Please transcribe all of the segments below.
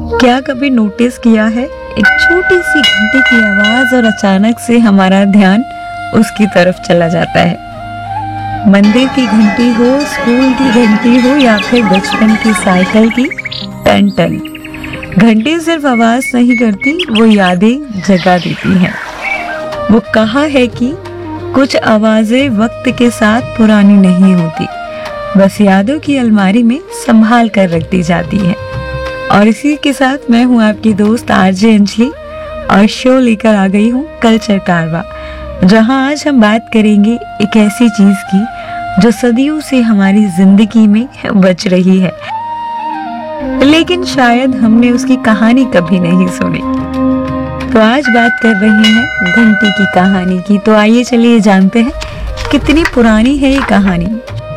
क्या कभी नोटिस किया है, एक छोटी सी घंटे की आवाज और अचानक से हमारा ध्यान उसकी तरफ चला जाता है। मंदिर की घंटी हो, स्कूल की घंटी हो या फिर बचपन की साइकिल की टन टन, घंटी सिर्फ आवाज नहीं करती, वो यादें जगा देती हैं। वो कहा है कि कुछ आवाजें वक्त के साथ पुरानी नहीं होती, बस यादों की अलमारी में संभाल कर रख दी जाती है। और इसी के साथ मैं हूँ आपकी दोस्त आरजे अंजलि और शो लेकर आ गई हूँ कल्चर कारवा, जहाँ आज हम बात करेंगे एक ऐसी चीज की जो सदियों से हमारी जिंदगी में बच रही है, लेकिन शायद हमने उसकी कहानी कभी नहीं सुनी। तो आज बात कर रहे हैं घंटी की कहानी की। तो आइए चलिए जानते हैं कितनी पुरानी है ये कहानी।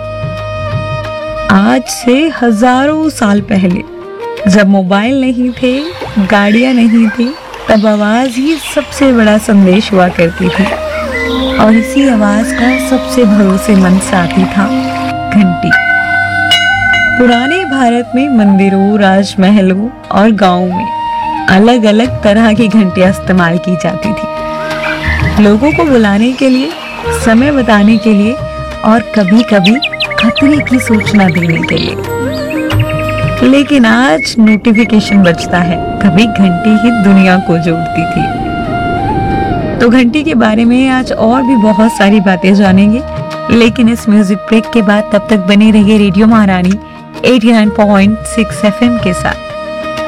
आज से हजारों साल पहले, जब मोबाइल नहीं थे, गाड़ियां नहीं थी, तब आवाज ही सबसे बड़ा संदेश हुआ करती थी। और इसी आवाज का सबसे भरोसेमंद साथी था घंटी। पुराने भारत में मंदिरों, राजमहलों और गांवों में अलग अलग तरह की घंटियां इस्तेमाल की जाती थी, लोगों को बुलाने के लिए, समय बताने के लिए और कभी कभी खतरे की सूचना देने के लिए। लेकिन आज नोटिफिकेशन बजता है, कभी घंटी ही दुनिया को जोड़ती थी। तो घंटी के बारे में आज और भी बहुत सारी बातें जानेंगे, लेकिन इस म्यूजिक ब्रेक के बाद तब तक बने रहिए रेडियो महारानी 89.6 FM के साथ।